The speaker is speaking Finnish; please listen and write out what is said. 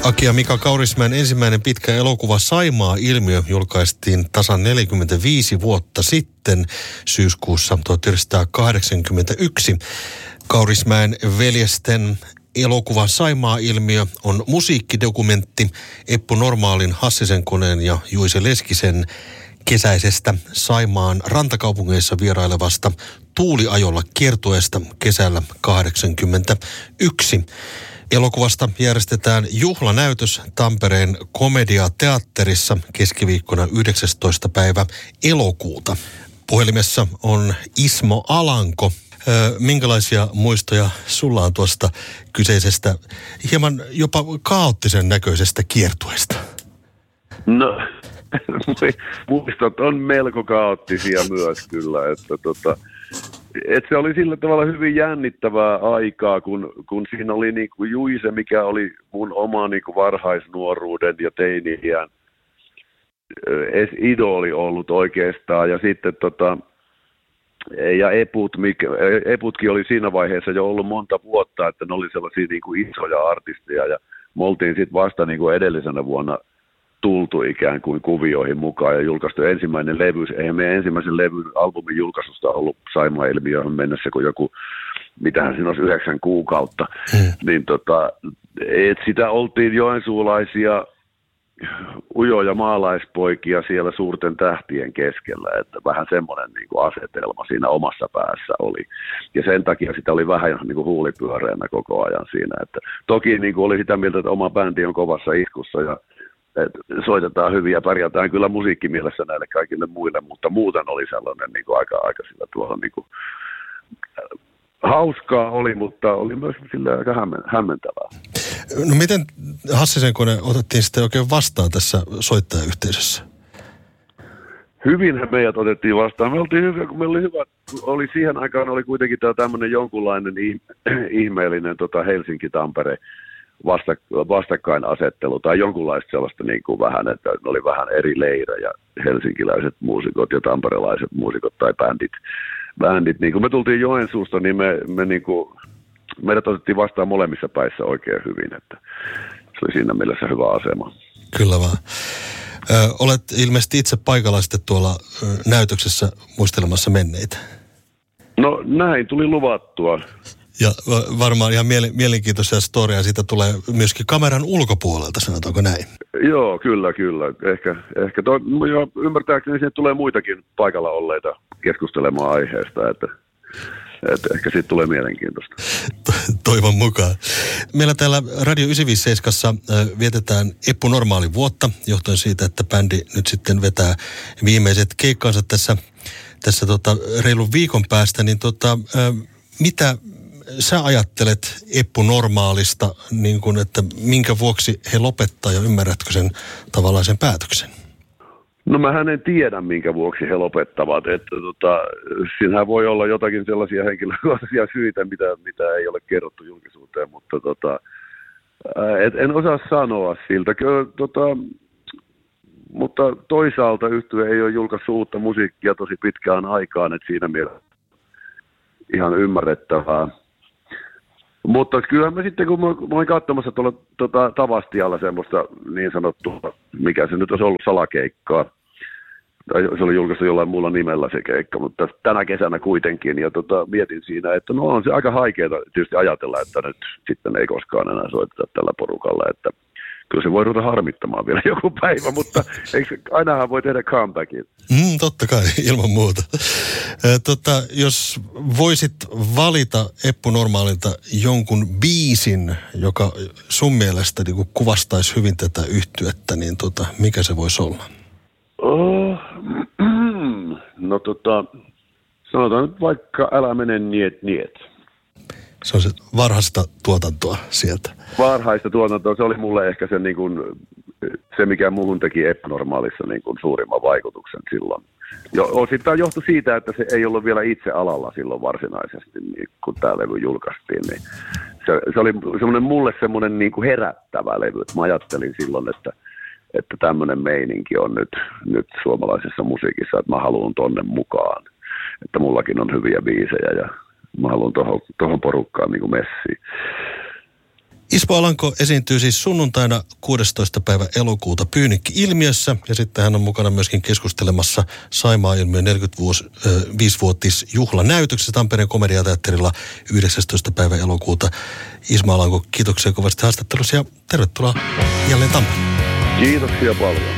Aki ja Mika Kaurismäen ensimmäinen pitkä elokuva Saimaa-ilmiö julkaistiin tasan 45 vuotta sitten syyskuussa 1981. Kaurismäen veljesten elokuva Saimaa-ilmiö on musiikkidokumentti Eppu Normaalin, Hassisen koneen ja Juise Leskisen kesäisestä Saimaan rantakaupungeissa vierailevasta tuuliajolla kiertueesta kesällä 1981. Elokuvasta järjestetään juhlanäytös Tampereen Komedia-teatterissa keskiviikkona 19. päivä elokuuta. Puhelimessa on Ismo Alanko. Minkälaisia muistoja sulla on tuosta kyseisestä hieman jopa kaoottisen näköisestä kiertueesta? No, muistot on melko kaoottisia myös kyllä, että se oli sillä tavalla hyvin jännittävää aikaa, kun siinä oli niinku Juise, mikä oli mun oma niinku varhaisnuoruuden ja teini-iän idoli ollut oikeastaan. Ja sitten ja Eputkin oli siinä vaiheessa jo ollut monta vuotta, että ne oli sellaisia niinku isoja artisteja. Ja me oltiin sitten vasta niinku edellisenä vuonna tultu ikään kuin kuvioihin mukaan ja julkaistu ensimmäinen levy. Eihän meidän ensimmäisen levyn albumin julkaisusta ollut Saimaa-ilmiöön mennessä kuin joku, mitähän siinä olisi 9 kuukautta. Niin et sitä oltiin joensuulaisia ujoja maalaispoikia siellä suurten tähtien keskellä, että vähän semmoinen niin kuin asetelma siinä omassa päässä oli. Ja sen takia sitä oli vähän niin kuin huulipyöreänä koko ajan siinä. Että toki niin kuin oli sitä mieltä, että oma bändi on kovassa iskussa ja soitetaan hyvin ja pärjätään kyllä musiikkimielessä näille kaikille muille, mutta muuten oli sellainen niin kuin aika sillä tuolla niin kuin, hauskaa oli, mutta oli myös sillä aika hämmentävää. No miten Hassisen kone otettiin sitten oikein vastaan tässä soittajayhteisössä? Hyvinhän meidät otettiin vastaan. Me oltiin hyviä, kun meillä oli siihen aikaan oli kuitenkin tämä tämmöinen jonkunlainen ihmeellinen Helsinki-Tampere vastakkainasettelu tai jonkunlaista sellaista niin kuin vähän, että ne oli vähän eri leirejä, helsinkiläiset muusikot ja tamperelaiset muusikot tai bändit. Niin kun me tultiin Joensuusta, niin me niin kuin, meidät otettiin vastaan molemmissa päissä oikein hyvin, että se oli siinä mielessä hyvä asema. Kyllä vaan. Olet ilmeisesti itse paikalla sitten tuolla näytöksessä muistelemassa menneitä. No näin tuli luvattua. Ja varmaan ihan mielenkiintoisia storia siitä tulee myöskin kameran ulkopuolelta, sanotaanko näin? Joo, kyllä. Ehkä ymmärtääkseni siihen tulee muitakin paikalla olleita keskustelemaan aiheesta, että ehkä siitä tulee mielenkiintoista. Toivon mukaan. Meillä täällä Radio 957 vietetään Eppu Normaalin vuotta, johtuen siitä, että bändi nyt sitten vetää viimeiset keikkansa tässä reilun viikon päästä, niin mitä sä ajattelet Eppu Normaalista, niin kuin, että minkä vuoksi he lopettaa ja ymmärrätkö sen tavallaan sen päätöksen? No mähän en tiedä, minkä vuoksi he lopettavat. Että siinähän voi olla jotakin sellaisia henkilökohtaisia syitä, mitä ei ole kerrottu julkisuuteen, mutta en osaa sanoa siltä. Mutta toisaalta yhtye ei ole julkaissut uutta musiikkia tosi pitkään aikaan, että siinä mielessä ihan ymmärrettävää. Mutta kyllä mä sitten, kun mä olin katsomassa tuolla Tavastialla semmoista niin sanottua, mikä se nyt olisi ollut, salakeikkaa. Tai se oli julkaistu jollain muulla nimellä se keikka, mutta tänä kesänä kuitenkin. Ja mietin siinä, että no on se aika haikeeta tietysti ajatella, että nyt sitten ei koskaan enää soiteta tällä porukalla. Että kyllä se voi ruveta harmittamaan vielä joku päivä, mutta ainahan voi tehdä comebackin. Totta kai, ilman muuta. Jos voisit valita Eppu Normaalilta jonkun biisin, joka sun mielestä niin kuvastaisi hyvin tätä yhtyettä, niin mikä se voisi olla? No sanotaan nyt vaikka Älä mene niet. Se on se varhaista tuotantoa sieltä. Varhaista tuotantoa, se oli mulle ehkä se, niin kuin, se mikä muuhun teki Eppu Normaalissa niin kuin suurimman vaikutuksen silloin. Osittain johtui siitä, että se ei ollut vielä itse alalla silloin varsinaisesti, niin, kun tämä levy julkaistiin. Niin se oli mulle semmoinen niin kuin herättävä levy. Mä ajattelin silloin, että tämmöinen meininki on nyt suomalaisessa musiikissa, että mä haluan tonne mukaan. Että mullakin on hyviä biisejä ja mä haluan tuohon porukkaan niin kuin messiin. Ismo Alanko esiintyy siis sunnuntaina 16. päivä elokuuta Pyynikki-ilmiössä ja sitten hän on mukana myöskin keskustelemassa Saimaa-ilmiön 45-vuotisjuhlanäytöksessä Tampereen Komediateatterilla 19. päivä elokuuta. Ismo Alanko, kiitoksia kovasti haastattelussa ja tervetuloa jälleen Tampereen. Kiitoksia paljon.